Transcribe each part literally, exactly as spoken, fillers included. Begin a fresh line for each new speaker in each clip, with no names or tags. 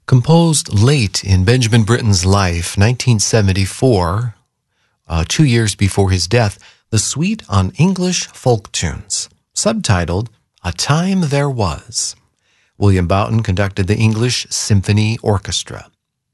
Composed late in Benjamin Britten's life, nineteen seventy-four, uh, two years before his death, the Suite on English Folk Tunes, subtitled A Time There Was. William Boughton conducted the English Symphony Orchestra.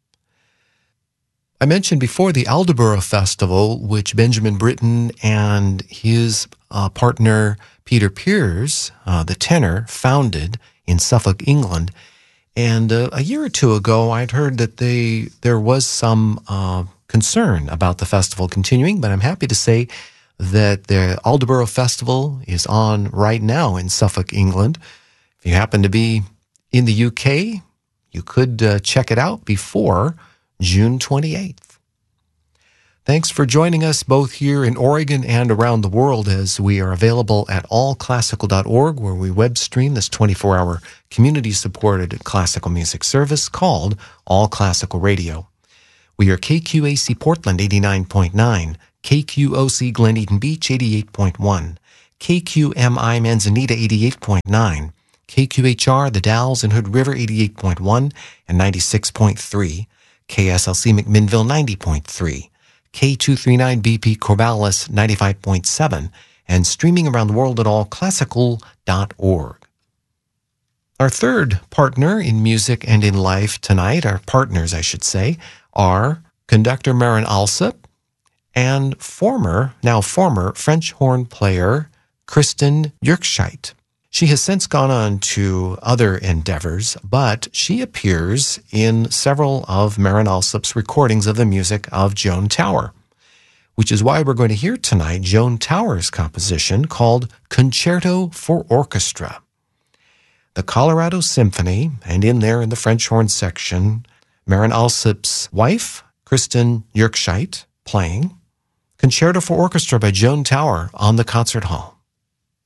I mentioned before the Aldeborough Festival, which Benjamin Britten and his uh, partner Peter Pears, uh, the tenor, founded in Suffolk, England. And uh, a year or two ago, I'd heard that they there was some uh, concern about the festival continuing, but I'm happy to say that the Aldeborough Festival is on right now in Suffolk, England. If you happen to be in the U K, you could uh, check it out before June twenty-eighth. Thanks for joining us both here in Oregon and around the world, as we are available at all classical dot org, where we web stream this twenty-four hour community-supported classical music service called All Classical Radio. We are K Q A C Portland eighty-nine point nine, K Q O C Glen Eden Beach eighty-eight point one, K Q M I Manzanita eighty-eight point nine, K Q H R The Dalles and Hood River eighty-eight point one and ninety-six point three, K S L C McMinnville ninety point three, K two thirty-nine B P Corvallis ninety-five point seven, and streaming around the world at all classical dot org. Our third partner in music and in life tonight, our partners, I should say, are conductor Maren Alsop and former, now former, French horn player Kristen Yerkscheit. She has since gone on to other endeavors, but she appears in several of Maren Alsop's recordings of the music of Joan Tower, which is why we're going to hear tonight Joan Tower's composition called Concerto for Orchestra. The Colorado Symphony, and in there in the French horn section, Maren Alsop's wife, Kristen Yerkscheit, playing Concerto for Orchestra by Joan Tower on the concert hall.